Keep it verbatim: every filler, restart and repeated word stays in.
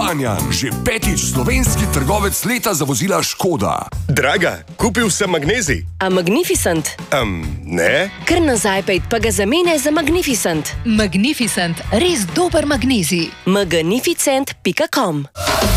Banjan, že petič slovenski trgovec leta za vozila Škoda. Draga, kupil sem magnezij. A Magnificent? Um, ne? Kar nazaj pejt pa ga zamene za Magnificent. Magnificent, res dober magnezij. magnificent pika com